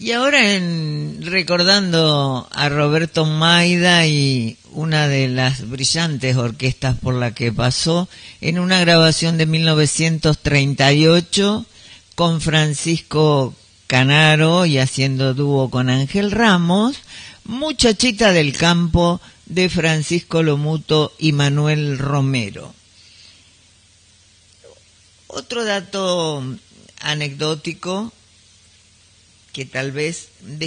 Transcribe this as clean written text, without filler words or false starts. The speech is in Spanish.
Y ahora recordando a Roberto Maida y una de las brillantes orquestas por la que pasó, en una grabación de 1938 con Francisco Canaro y haciendo dúo con Ángel Ramos, Muchachita del Campo de Francisco Lomuto y Manuel Romero. Otro dato anecdótico que tal vez